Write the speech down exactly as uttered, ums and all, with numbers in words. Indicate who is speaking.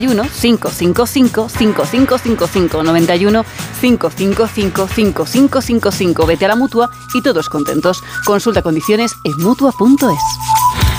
Speaker 1: uno, cinco cinco cinco, cinco cinco cinco cinco, noventa y uno, cinco cinco cinco, cinco cinco cinco cinco. Vete a la Mutua y todos contentos. Consulta condiciones en mutua punto es.